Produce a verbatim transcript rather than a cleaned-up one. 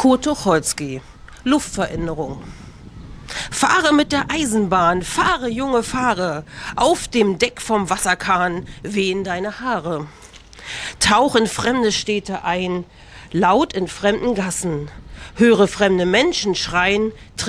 Kurt Tucholsky, Luftveränderung. Fahre mit der Eisenbahn, fahre, Junge, fahre, auf dem Deck vom Wasserkahn wehen deine Haare. Tauch in fremde Städte ein, laut in fremden Gassen, höre fremde Menschen schreien,